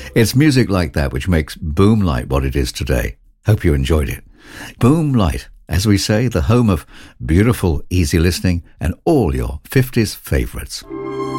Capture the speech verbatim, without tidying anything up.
It's music like that which makes Boom Light what it is today. Hope you enjoyed it. Boom Light, as we say, the home of beautiful, easy listening and all your fifties favorites.